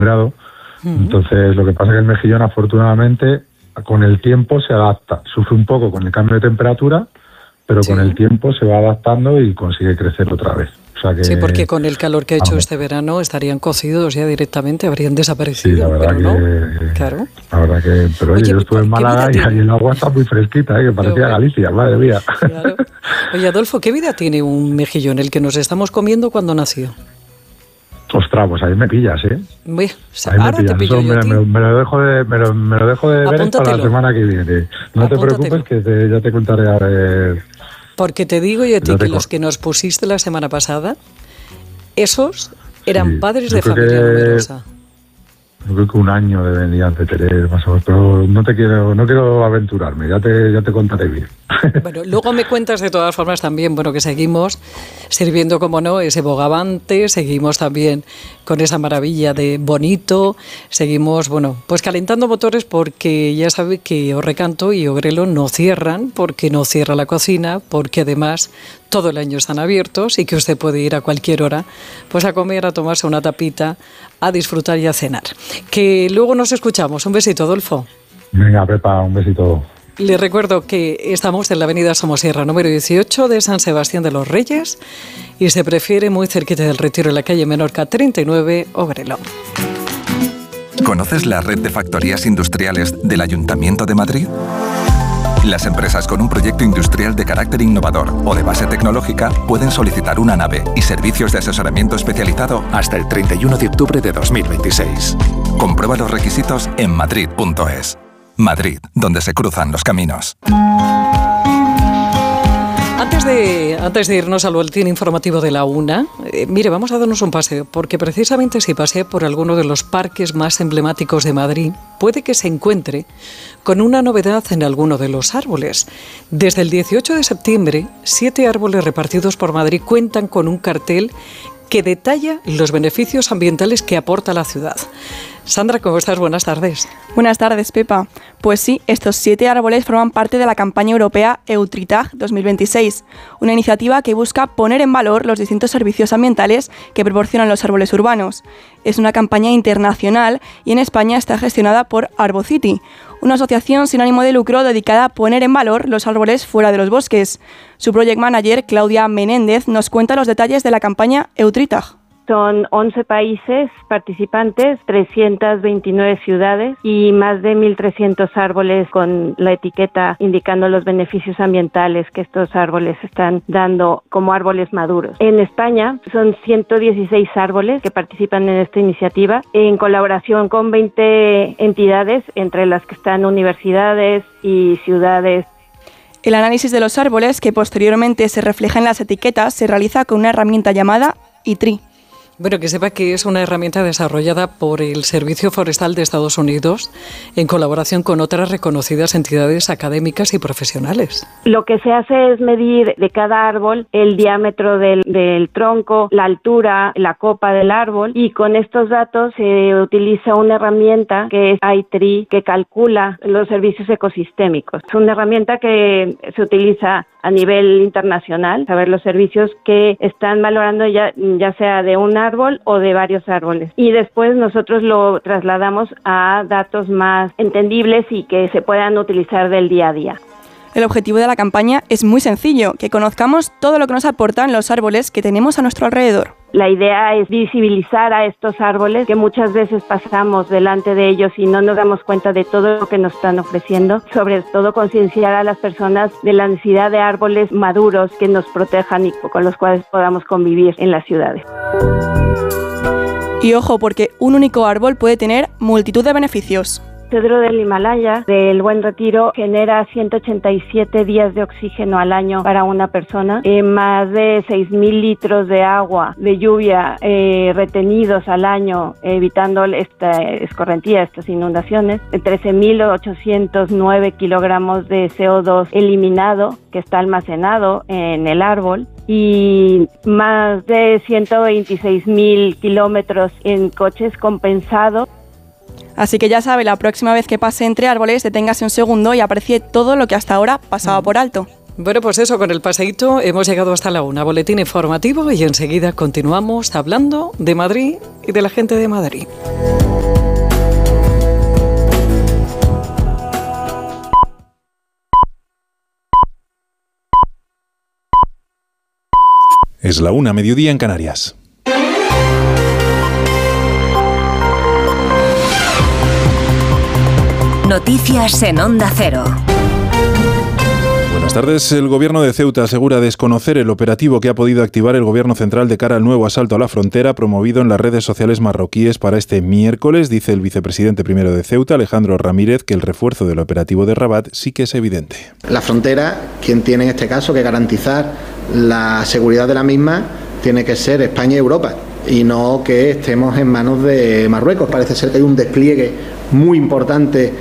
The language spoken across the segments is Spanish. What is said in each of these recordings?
grado. Entonces, lo que pasa es que el mejillón, afortunadamente, con el tiempo se adapta. Sufre un poco con el cambio de temperatura, pero con el tiempo se va adaptando y consigue crecer otra vez. O sea que, sí, porque con el calor que ha hecho este verano estarían cocidos ya directamente, habrían desaparecido. Sí, la verdad pero que... no. Claro. La verdad que... Pero oye, yo estuve en Málaga y ahí el agua está muy fresquita, que parecía Galicia, madre mía. Claro. Oye, Adolfo, ¿qué vida tiene un mejillón, el que nos estamos comiendo cuando nació? Ostras, pues ahí me pillas, ¿eh? Ahora te pillo yo a ti. Me lo dejo de ver para la semana que viene. No te preocupes, que ya te contaré a ver. Porque te digo yo a ti que los que nos pusiste la semana pasada, esos eran padres de familia numerosa. Yo creo que un año deberían de tener más o menos, pero no quiero aventurarme, ya te contaré bien. Bueno, luego me cuentas de todas formas también, bueno, que seguimos sirviendo, como no, ese bogavante, seguimos también con esa maravilla de bonito, seguimos, bueno, pues calentando motores porque ya sabe que Orrecanto y Ogrelo no cierran, porque no cierra la cocina, porque además todo el año están abiertos y que usted puede ir a cualquier hora, pues a comer, a tomarse una tapita, a disfrutar y a cenar. Que luego nos escuchamos. Un besito, Adolfo. Venga, Pepa, un besito. Les recuerdo que estamos en la avenida Somosierra, número 18 de San Sebastián de los Reyes, y se prefiere muy cerquita del Retiro, en la calle Menorca 39, Ogrelo. ¿Conoces la red de factorías industriales del Ayuntamiento de Madrid? Las empresas con un proyecto industrial de carácter innovador o de base tecnológica pueden solicitar una nave y servicios de asesoramiento especializado hasta el 31 de octubre de 2026. Comprueba los requisitos en madrid.es. Madrid, donde se cruzan los caminos. Antes de irnos al boletín informativo de la una, mire, vamos a darnos un paseo, porque precisamente si pasea por alguno de los parques más emblemáticos de Madrid, puede que se encuentre con una novedad en alguno de los árboles. Desde el 18 de septiembre, 7 árboles repartidos por Madrid cuentan con un cartel que detalla los beneficios ambientales que aporta la ciudad. Sandra, ¿cómo estás? Buenas tardes. Buenas tardes, Pepa. Pues sí, estos 7 árboles forman parte de la campaña europea EutriTag 2026, una iniciativa que busca poner en valor los distintos servicios ambientales que proporcionan los árboles urbanos. Es una campaña internacional y en España está gestionada por Arbocity, una asociación sin ánimo de lucro dedicada a poner en valor los árboles fuera de los bosques. Su project manager, Claudia Menéndez, nos cuenta los detalles de la campaña EutriTag. Son 11 países participantes, 329 ciudades y más de 1.300 árboles con la etiqueta indicando los beneficios ambientales que estos árboles están dando como árboles maduros. En España son 116 árboles que participan en esta iniciativa en colaboración con 20 entidades, entre las que están universidades y ciudades. El análisis de los árboles, que posteriormente se refleja en las etiquetas, se realiza con una herramienta llamada ITRI. Bueno, que sepa que es una herramienta desarrollada por el Servicio Forestal de Estados Unidos en colaboración con otras reconocidas entidades académicas y profesionales. Lo que se hace es medir de cada árbol el diámetro del tronco, la altura, la copa del árbol, y con estos datos se utiliza una herramienta que es ITRI, que calcula los servicios ecosistémicos. Es una herramienta que se utiliza a nivel internacional, saber los servicios que están valorando ya sea de un árbol o de varios árboles. Y después nosotros lo trasladamos a datos más entendibles y que se puedan utilizar del día a día. El objetivo de la campaña es muy sencillo, que conozcamos todo lo que nos aportan los árboles que tenemos a nuestro alrededor. La idea es visibilizar a estos árboles, que muchas veces pasamos delante de ellos y no nos damos cuenta de todo lo que nos están ofreciendo. Sobre todo concienciar a las personas de la necesidad de árboles maduros que nos protejan y con los cuales podamos convivir en las ciudades. Y ojo, porque un único árbol puede tener multitud de beneficios. El cedro del Himalaya, del Buen Retiro, genera 187 días de oxígeno al año para una persona, más de 6.000 litros de agua, de lluvia retenidos al año, evitando esta escorrentía, estas inundaciones, 13.809 kilogramos de CO2 eliminado, que está almacenado en el árbol, y más de 126.000 kilómetros en coches compensados. Así que ya sabe, la próxima vez que pase entre árboles, deténgase un segundo y aprecie todo lo que hasta ahora pasaba por alto. Bueno, pues eso, con el paseíto hemos llegado hasta la 1, boletín informativo, y enseguida continuamos hablando de Madrid y de la gente de Madrid. Es la 1, mediodía en Canarias. Noticias en Onda Cero. Buenas tardes. El gobierno de Ceuta asegura desconocer el operativo que ha podido activar el gobierno central de cara al nuevo asalto a la frontera promovido en las redes sociales marroquíes para este miércoles. Dice el vicepresidente primero de Ceuta, Alejandro Ramírez, que el refuerzo del operativo de Rabat sí que es evidente. La frontera, quien tiene en este caso que garantizar la seguridad de la misma, tiene que ser España y Europa, y no que estemos en manos de Marruecos. Parece ser que hay un despliegue muy importante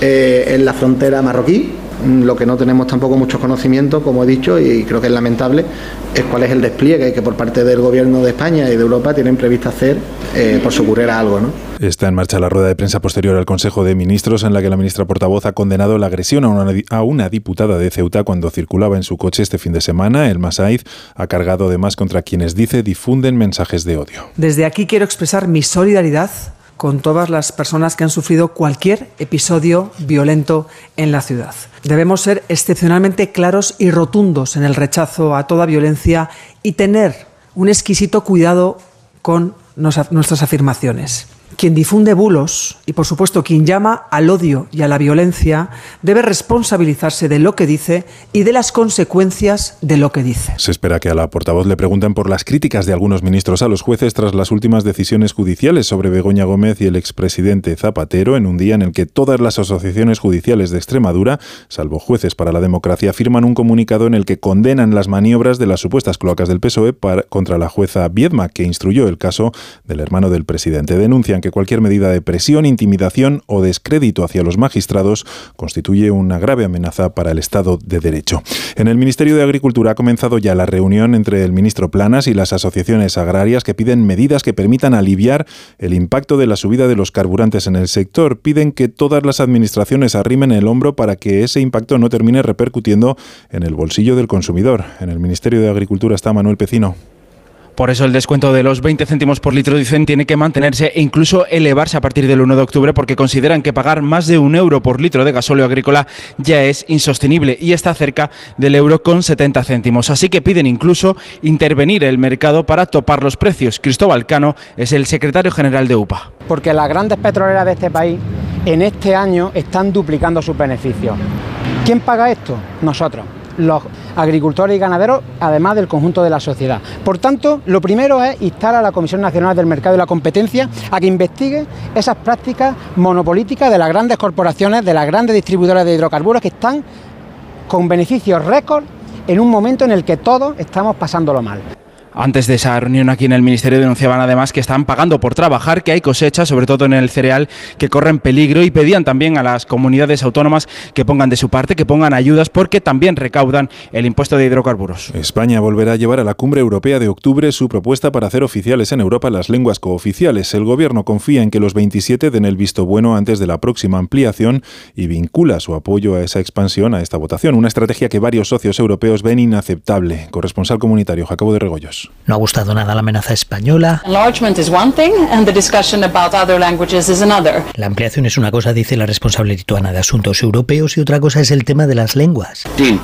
en la frontera marroquí. Lo que no tenemos tampoco mucho conocimiento, como he dicho, y creo que es lamentable, es cuál es el despliegue que por parte del gobierno de España y de Europa tienen previsto hacer por si ocurriera algo, ¿no? Está en marcha la rueda de prensa posterior al Consejo de Ministros, en la que la ministra portavoz ha condenado la agresión a una diputada de Ceuta cuando circulaba en su coche este fin de semana. El Masaiz ha cargado además contra quienes, dice, difunden mensajes de odio. Desde aquí quiero expresar mi solidaridad con todas las personas que han sufrido cualquier episodio violento en la ciudad. Debemos ser excepcionalmente claros y rotundos en el rechazo a toda violencia y tener un exquisito cuidado con nuestras afirmaciones. Quien difunde bulos y, por supuesto, quien llama al odio y a la violencia debe responsabilizarse de lo que dice y de las consecuencias de lo que dice. Se espera que a la portavoz le pregunten por las críticas de algunos ministros a los jueces tras las últimas decisiones judiciales sobre Begoña Gómez y el expresidente Zapatero, en un día en el que todas las asociaciones judiciales de Extremadura, salvo Jueces para la Democracia, firman un comunicado en el que condenan las maniobras de las supuestas cloacas del PSOE contra la jueza Viedma, que instruyó el caso del hermano del presidente. Denuncian que cualquier medida de presión, intimidación o descrédito hacia los magistrados constituye una grave amenaza para el Estado de Derecho. En el Ministerio de Agricultura ha comenzado ya la reunión entre el ministro Planas y las asociaciones agrarias que piden medidas que permitan aliviar el impacto de la subida de los carburantes en el sector. Piden que todas las administraciones arrimen el hombro para que ese impacto no termine repercutiendo en el bolsillo del consumidor. En el Ministerio de Agricultura está Manuel Pecino. Por eso el descuento de los 20 céntimos por litro, dicen, tiene que mantenerse e incluso elevarse a partir del 1 de octubre porque consideran que pagar más de €1 por litro de gasóleo agrícola ya es insostenible y está cerca del €1,70. Así que piden incluso intervenir el mercado para topar los precios. Cristóbal Cano es el secretario general de UPA. Porque las grandes petroleras de este país en este año están duplicando sus beneficios. ¿Quién paga esto? Nosotros, los agricultores y ganaderos, además del conjunto de la sociedad. Por tanto, lo primero es instar a la Comisión Nacional del Mercado y la Competencia a que investigue esas prácticas monopolíticas de las grandes corporaciones, de las grandes distribuidoras de hidrocarburos que están con beneficios récord en un momento en el que todos estamos pasándolo mal. Antes de esa reunión aquí en el Ministerio denunciaban además que están pagando por trabajar, que hay cosechas, sobre todo en el cereal, que corren peligro, y pedían también a las comunidades autónomas que pongan de su parte, que pongan ayudas, porque también recaudan el impuesto de hidrocarburos. España volverá a llevar a la Cumbre Europea de octubre su propuesta para hacer oficiales en Europa las lenguas cooficiales. El Gobierno confía en que los 27 den el visto bueno antes de la próxima ampliación y vincula su apoyo a esa expansión a esta votación, una estrategia que varios socios europeos ven inaceptable. Corresponsal comunitario Jacobo de Regoyos. No ha gustado nada la amenaza española. La ampliación es una cosa, dice la responsable lituana de Asuntos Europeos, y otra cosa es el tema de las lenguas.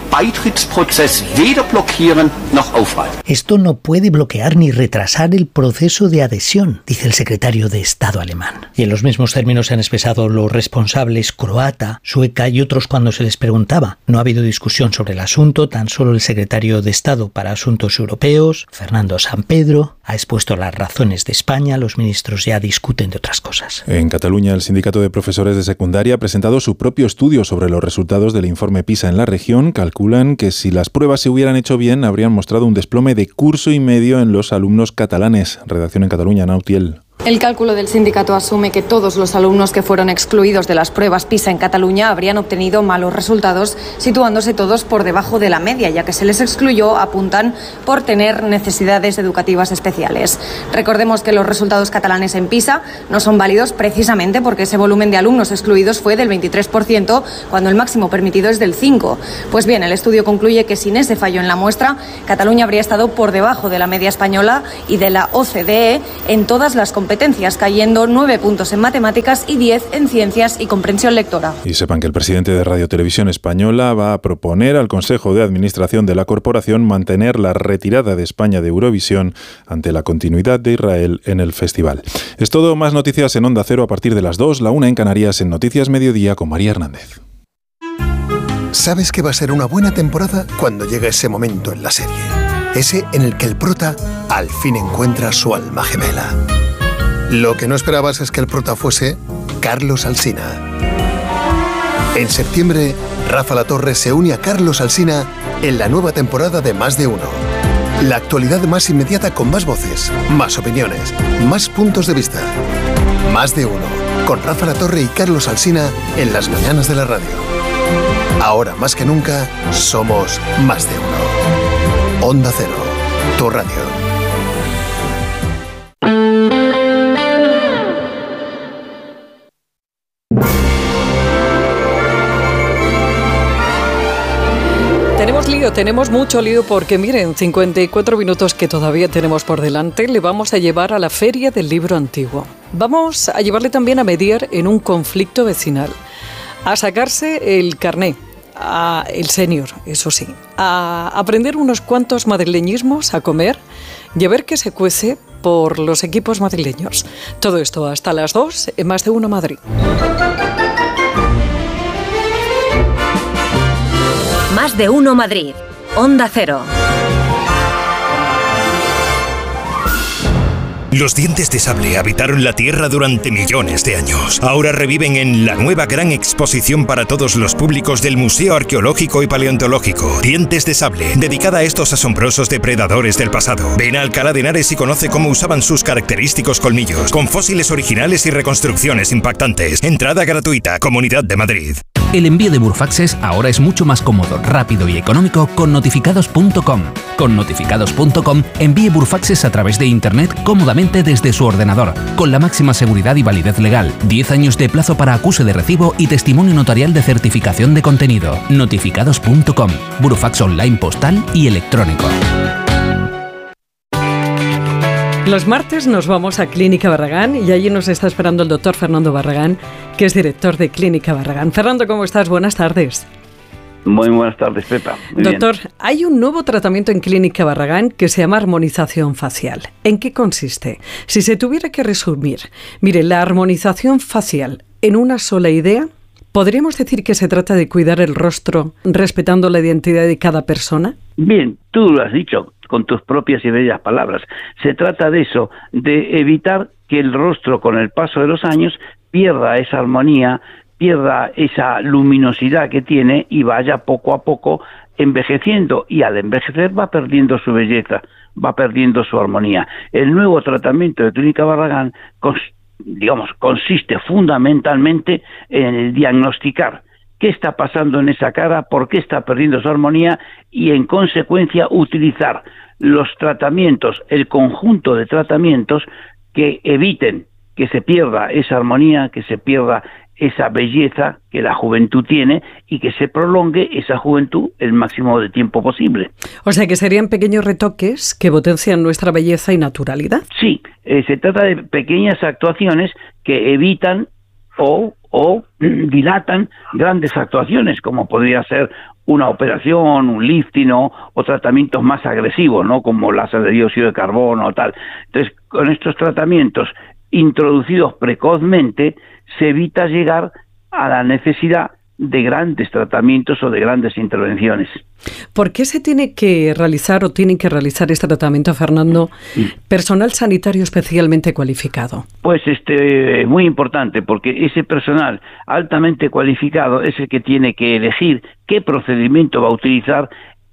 Esto no puede bloquear ni retrasar el proceso de adhesión, dice el secretario de Estado alemán. Y en los mismos términos se han expresado los responsables croata, sueca y otros cuando se les preguntaba. No ha habido discusión sobre el asunto, tan solo el secretario de Estado para Asuntos Europeos, Fernando San Pedro, ha expuesto las razones de España. Los ministros ya discuten de otras cosas. En Cataluña, el Sindicato de Profesores de Secundaria ha presentado su propio estudio sobre los resultados del informe PISA en la región. Calculan que si las pruebas se hubieran hecho bien, habrían mostrado un desplome de curso y medio en los alumnos catalanes. Redacción en Cataluña, Nautiel. El cálculo del sindicato asume que todos los alumnos que fueron excluidos de las pruebas PISA en Cataluña habrían obtenido malos resultados, situándose todos por debajo de la media, ya que se les excluyó, apuntan, por tener necesidades educativas especiales. Recordemos que los resultados catalanes en PISA no son válidos precisamente porque ese volumen de alumnos excluidos fue del 23%, cuando el máximo permitido es del 5%. Pues bien, el estudio concluye que sin ese fallo en la muestra, Cataluña habría estado por debajo de la media española y de la OCDE en todas las competencias, cayendo 9 puntos en matemáticas y 10 en ciencias y comprensión lectora. Y sepan que el presidente de Radio Televisión Española va a proponer al Consejo de Administración de la corporación mantener la retirada de España de Eurovisión ante la continuidad de Israel en el festival. Es todo, más noticias en Onda Cero a partir de las 2, la 1 en Canarias, en Noticias Mediodía con María Hernández. Sabes que va a ser una buena temporada cuando llega ese momento en la serie. Ese en el que el prota al fin encuentra su alma gemela. Lo que no esperabas es que el prota fuese Carlos Alsina. En septiembre, Rafa Latorre se une a Carlos Alsina en la nueva temporada de Más de Uno. La actualidad más inmediata con más voces, más opiniones, más puntos de vista. Más de Uno, con Rafa Latorre y Carlos Alsina en las mañanas de la radio. Ahora más que nunca, somos Más de Uno. Onda Cero, tu radio. Tenemos mucho lío porque, miren, 54 minutos que todavía tenemos por delante, le vamos a llevar a la Feria del Libro Antiguo. Vamos a llevarle también a mediar en un conflicto vecinal, a sacarse el carné, el senior, eso sí, a aprender unos cuantos madrileñismos, a comer y a ver qué se cuece por los equipos madrileños. Todo esto hasta las 2 en Más de Uno Madrid. Más de Uno Madrid. Onda Cero. Los dientes de sable habitaron la Tierra durante millones de años. Ahora reviven en la nueva gran exposición para todos los públicos del Museo Arqueológico y Paleontológico. Dientes de sable, dedicada a estos asombrosos depredadores del pasado. Ven a Alcalá de Henares y conoce cómo usaban sus característicos colmillos, con fósiles originales y reconstrucciones impactantes. Entrada gratuita, Comunidad de Madrid. El envío de burofaxes ahora es mucho más cómodo, rápido y económico con notificados.com. Con notificados.com envíe burofaxes a través de Internet cómodamente desde su ordenador, con la máxima seguridad y validez legal, 10 años de plazo para acuse de recibo y testimonio notarial de certificación de contenido. Notificados.com, burofax online postal y electrónico. Los martes nos vamos a Clínica Barragán y allí nos está esperando el doctor Fernando Barragán, que es director de Clínica Barragán. Fernando, ¿cómo estás? Buenas tardes. Muy buenas tardes, Pepa. Muy doctor, bien. Hay un nuevo tratamiento en Clínica Barragán que se llama armonización facial. ¿En qué consiste? Si se tuviera que resumir, mire, la armonización facial en una sola idea, ¿podríamos decir que se trata de cuidar el rostro respetando la identidad de cada persona? Bien, tú lo has dicho con tus propias y bellas palabras. Se trata de eso, de evitar que el rostro con el paso de los años pierda esa armonía, pierda esa luminosidad que tiene y vaya poco a poco envejeciendo, y al envejecer va perdiendo su belleza, va perdiendo su armonía. El nuevo tratamiento de Clínica Barragán consiste fundamentalmente en el diagnosticar qué está pasando en esa cara, por qué está perdiendo su armonía y en consecuencia utilizar los tratamientos, el conjunto de tratamientos que eviten que se pierda esa armonía, que se pierda esa belleza que la juventud tiene y que se prolongue esa juventud el máximo de tiempo posible. O sea que serían pequeños retoques que potencian nuestra belleza y naturalidad. Sí, se trata de pequeñas actuaciones que evitan o dilatan grandes actuaciones, como podría ser una operación, un lifting o tratamientos más agresivos, ¿no? Como láser de dióxido de carbono o tal. Entonces, con estos tratamientos introducidos precozmente, se evita llegar a la necesidad de grandes tratamientos o de grandes intervenciones. ¿Por qué se tiene que realizar o tienen que realizar este tratamiento, Fernando, personal sanitario especialmente cualificado? Pues es muy importante, porque ese personal altamente cualificado es el que tiene que elegir qué procedimiento va a utilizar,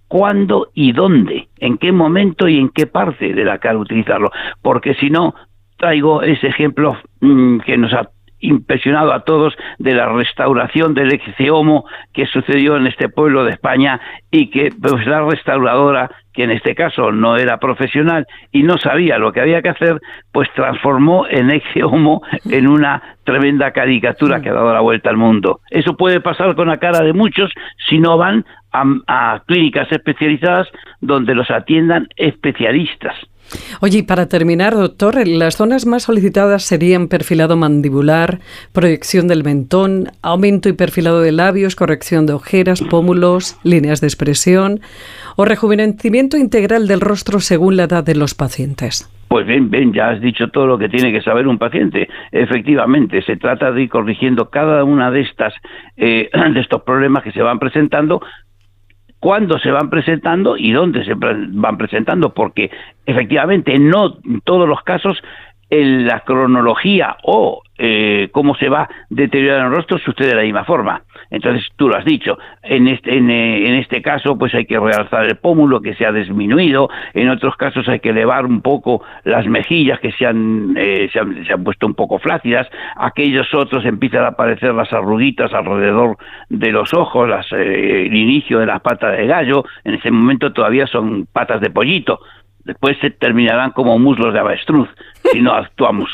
cuándo y dónde, en qué momento y en qué parte de la cara utilizarlo, porque si no, traigo ese ejemplo que nos ha impresionado a todos de la restauración del Ecce Homo que sucedió en este pueblo de España, y que pues la restauradora, que en este caso no era profesional y no sabía lo que había que hacer, pues transformó en Ecce Homo en una tremenda caricatura que ha dado la vuelta al mundo. Eso puede pasar con la cara de muchos si no van a clínicas especializadas donde los atiendan especialistas. Oye, y para terminar, doctor, las zonas más solicitadas serían perfilado mandibular, proyección del mentón, aumento y perfilado de labios, corrección de ojeras, pómulos, líneas de expresión o rejuvenecimiento integral del rostro según la edad de los pacientes. Pues bien, ya has dicho todo lo que tiene que saber un paciente. Efectivamente, se trata de ir corrigiendo cada una de estos problemas que se van presentando, cuándo se van presentando y dónde se van presentando, porque efectivamente no en todos los casos la cronología o cómo se va deteriorando el rostro sucede de la misma forma. Entonces, tú lo has dicho, en este caso pues hay que realzar el pómulo que se ha disminuido, en otros casos hay que elevar un poco las mejillas que se han puesto un poco flácidas, aquellos otros empiezan a aparecer las arruguitas alrededor de los ojos, el inicio de las patas de gallo, en ese momento todavía son patas de pollito. Después se terminarán como muslos de avestruz si no actuamos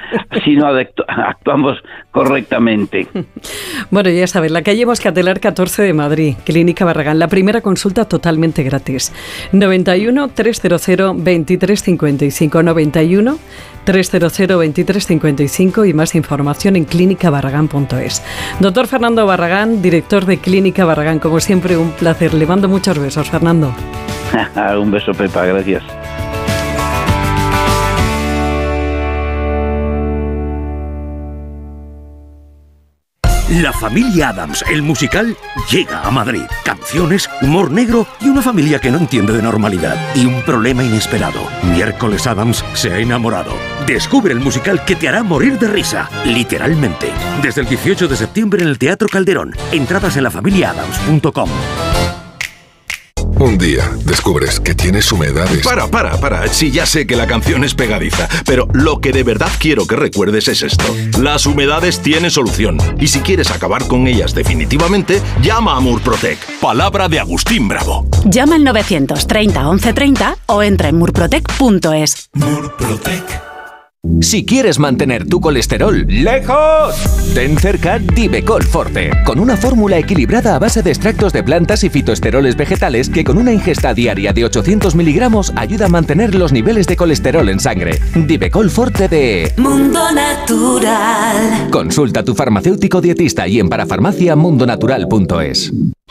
correctamente. Bueno, ya sabes, la calle Moscatelar 14 de Madrid, Clínica Barragán, la primera consulta totalmente gratis. 91 300 2355, 91 300 2355 y más información en clínicabarragán.es. Doctor Fernando Barragán, director de Clínica Barragán, como siempre un placer. Le mando muchos besos, Fernando. Un beso, Pepa, gracias. La familia Addams, el musical, llega a Madrid. Canciones, humor negro y una familia que no entiende de normalidad. Y un problema inesperado. Miércoles Addams se ha enamorado. Descubre el musical que te hará morir de risa, literalmente. Desde el 18 de septiembre en el Teatro Calderón. Entradas en lafamiliaaddams.com. Un día descubres que tienes humedades. Para. Sí, ya sé que la canción es pegadiza, pero lo que de verdad quiero que recuerdes es esto. Las humedades tienen solución. Y si quieres acabar con ellas definitivamente, llama a Murprotec. Palabra de Agustín Bravo. Llama al 930 1130 o entra en murprotec.es. Murprotec. Si quieres mantener tu colesterol lejos, ten cerca Divecol Forte, con una fórmula equilibrada a base de extractos de plantas y fitoesteroles vegetales que con una ingesta diaria de 800 miligramos ayuda a mantener los niveles de colesterol en sangre. Divecol Forte de Mundo Natural. Consulta a tu farmacéutico dietista y en parafarmacia.mundonatural.es.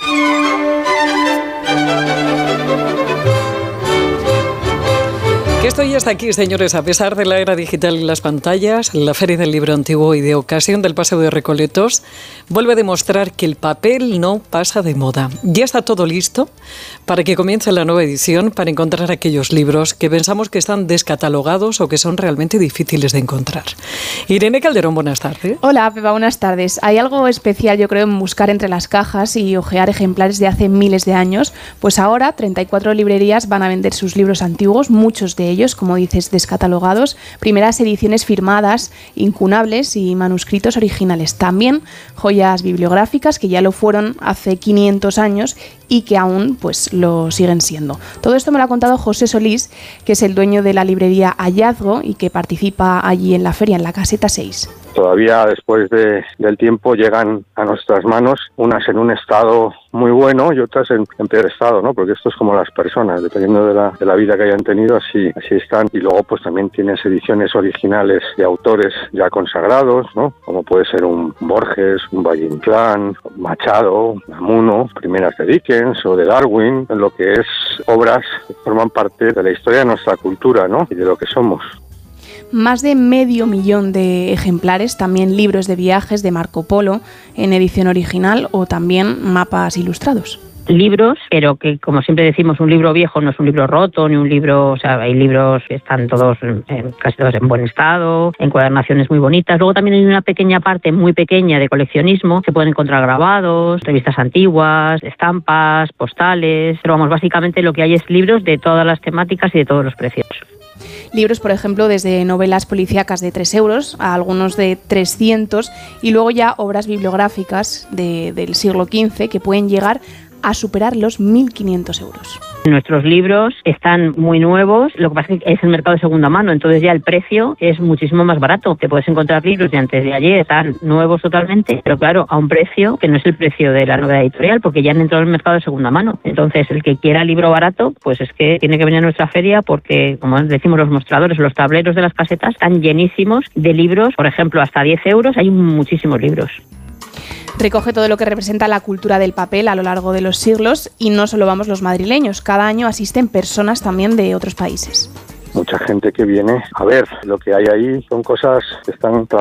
Que esto ya está aquí, señores, a pesar de la era digital y las pantallas, la Feria del Libro Antiguo y de ocasión del Paseo de Recoletos vuelve a demostrar que el papel no pasa de moda. Ya está todo listo para que comience la nueva edición, para encontrar aquellos libros que pensamos que están descatalogados o que son realmente difíciles de encontrar. Irene Calderón, buenas tardes. Hola, Pepa, buenas tardes. Hay algo especial, yo creo, en buscar entre las cajas y ojear ejemplares de hace miles de años, pues ahora 34 librerías van a vender sus libros antiguos, muchos de ellos, como dices, descatalogados, primeras ediciones firmadas, incunables y manuscritos originales. También joyas bibliográficas que ya lo fueron hace 500 años y que aún pues lo siguen siendo. Todo esto me lo ha contado José Solís, que es el dueño de la librería Hallazgo y que participa allí en la feria, en la caseta 6. Todavía después del tiempo llegan a nuestras manos, unas en un estado muy bueno y otras en peor estado, ¿no? Porque esto es como las personas, dependiendo de la vida que hayan tenido, así están. Y luego pues también tienes ediciones originales de autores ya consagrados, ¿no? Como puede ser un Borges, un Valle Inclán, Machado, Namuno, primeras de Dickens o de Darwin, en lo que es obras que forman parte de la historia de nuestra cultura, ¿no? Y de lo que somos. Más de 500.000 de ejemplares, también libros de viajes de Marco Polo en edición original o también mapas ilustrados. Libros, pero que como siempre decimos, un libro viejo no es un libro roto, ni un libro, o sea, hay libros que están todos, casi todos en buen estado, encuadernaciones muy bonitas. Luego también hay una pequeña parte muy pequeña de coleccionismo, se pueden encontrar grabados, revistas antiguas, estampas, postales, pero vamos, básicamente lo que hay es libros de todas las temáticas y de todos los precios. libros, por ejemplo, desde novelas policíacas de 3 euros a algunos de 300, y luego ya obras bibliográficas del siglo XV que pueden llegar a superar los 1.500 euros. Nuestros libros están muy nuevos, lo que pasa es que es el mercado de segunda mano, entonces ya el precio es muchísimo más barato. Te puedes encontrar libros de antes de ayer, están nuevos totalmente, pero claro, a un precio que no es el precio de la novedad editorial, porque ya han entrado en el mercado de segunda mano. Entonces, el que quiera libro barato, pues es que tiene que venir a nuestra feria, porque, como decimos, los mostradores, los tableros de las casetas están llenísimos de libros, por ejemplo, hasta 10 euros, hay muchísimos libros. Recoge todo lo que representa la cultura del papel a lo largo de los siglos, y no solo vamos los madrileños, cada año asisten personas también de otros países. Mucha gente que viene a ver lo que hay ahí, son cosas que están